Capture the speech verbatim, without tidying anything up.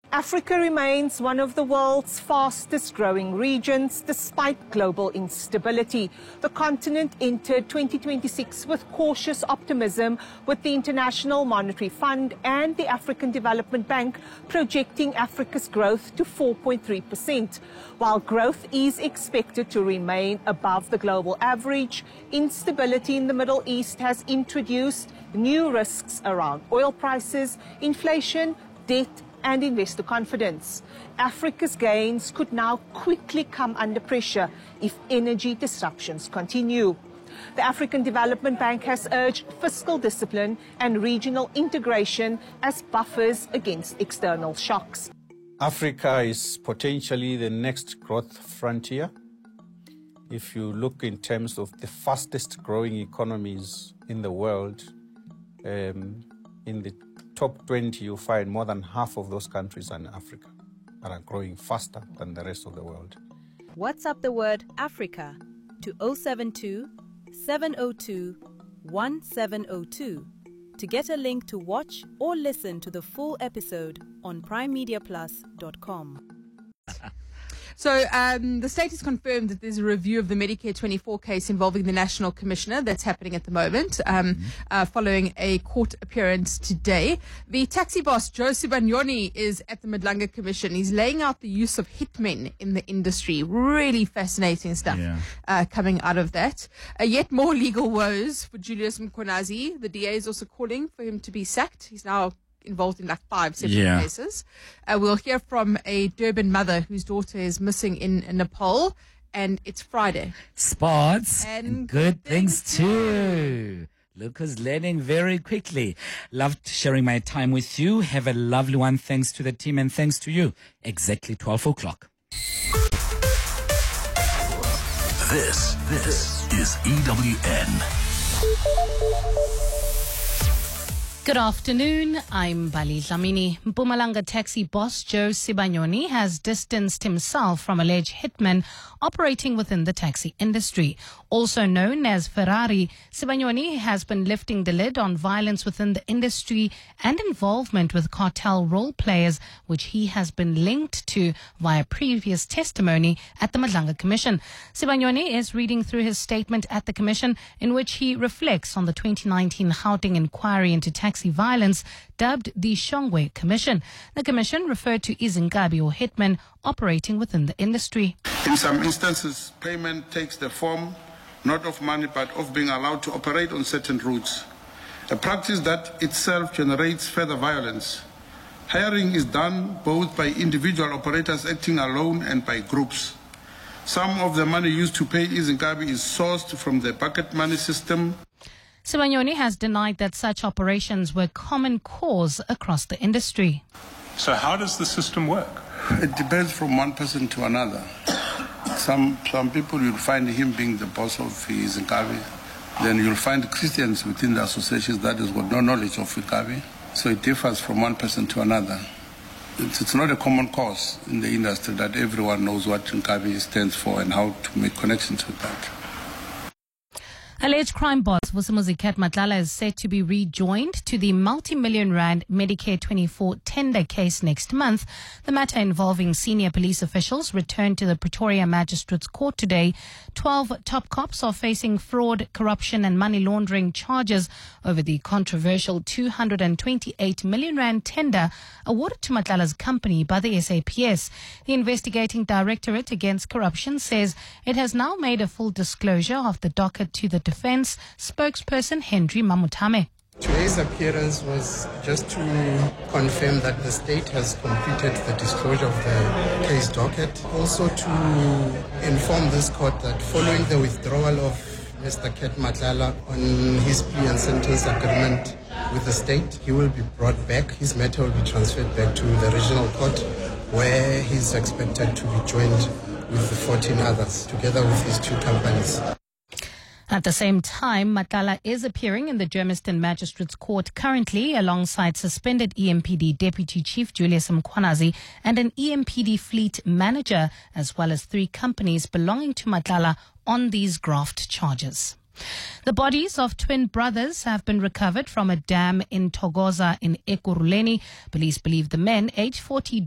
Africa remains one of the world's fastest growing regions despite global instability. The continent entered twenty twenty-six with cautious optimism, with the International Monetary Fund and the African Development Bank projecting Africa's growth to four point three percent. While growth is expected to remain above the global average, instability in the Middle East has introduced new risks around oil prices, inflation, debt, and investor confidence. Africa's gains could now quickly come under pressure if energy disruptions continue. The African Development Bank has urged fiscal discipline and regional integration as buffers against external shocks. Africa is potentially the next growth frontier. If you look in terms of the fastest growing economies in the world, um, in the top twenty, you find more than half of those countries are in Africa and are growing faster than the rest of the world. WhatsApp the word Africa to zero seven two, seven zero two, one seven zero two to get a link to watch or listen to the full episode on prime media plus dot com. So um, the state has confirmed that there's a review of the Medicare twenty-four case involving the National Commissioner that's happening at the moment, um, mm-hmm. uh, following a court appearance today. The taxi boss, Joe Sibanyoni, is at the Madlanga Commission. He's laying out the use of hitmen in the industry. Really fascinating stuff yeah. uh, coming out of that. Uh, yet more legal woes for Julius Mkhwanazi. The D A is also calling for him to be sacked. He's now involved in like five separate yeah. cases. Uh, we'll hear from a Durban mother whose daughter is missing in, in Nepal, and it's Friday. Sports and, and good, good things, things too. Lucas learning very quickly. Loved sharing my time with you. Have a lovely one. Thanks to the team and thanks to you. Exactly twelve o'clock. This, this is E W N. Good afternoon, I'm Bali Dlamini. Mpumalanga taxi boss Joe Sibanyoni has distanced himself from alleged hitmen operating within the taxi industry. Also known as Ferrari, Sibanyoni has been lifting the lid on violence within the industry and involvement with cartel role players, which he has been linked to via previous testimony at the Madlanga Commission. Sibanyoni is reading through his statement at the Commission, in which he reflects on the twenty nineteen Gauteng inquiry into taxi violence, dubbed the Shongwe Commission. The Commission referred to Izinkabi or hitmen operating within the industry. In some instances, payment takes the form not of money but of being allowed to operate on certain routes, a practice that itself generates further violence. Hiring is done both by individual operators acting alone and by groups. Some of the money used to pay Izinkabi is sourced from the bucket money system. Sibanyoni has denied that such operations were common cause across the industry. So how does the system work? It depends from one person to another. Some some people, you'll find him being the boss of Izinkabi. Then you'll find Christians within the associations that has got no knowledge of Izinkabi. So it differs from one person to another. It's, it's not a common cause in the industry that everyone knows what Izinkabi stands for and how to make connections with that. Alleged crime boss Vusimuzi Cat Matlala is set to be rejoined to the multi-million rand Medicare twenty-four tender case next month. The matter involving senior police officials returned to the Pretoria Magistrates Court today. Twelve top cops are facing fraud, corruption and money laundering charges over the controversial two hundred twenty-eight million rand tender awarded to Matlala's company by the S A P S. The investigating directorate against corruption says it has now made a full disclosure of the docket to the defense. Spokesperson Henry Mamutame. Today's appearance was just to confirm that the state has completed the disclosure of the case docket. Also to inform this court that following the withdrawal of Mister Cat Matlala on his plea and sentence agreement with the state, he will be brought back. His matter will be transferred back to the regional court, where he's expected to be joined with the fourteen others, together with his two companies. At the same time, Matlala is appearing in the Germiston Magistrates Court currently alongside suspended E M P D Deputy Chief Julius Mkhwanazi and an E M P D fleet manager, as well as three companies belonging to Matlala on these graft charges. The bodies of twin brothers have been recovered from a dam in Thokoza in Ekurhuleni. Police believe the men, aged forty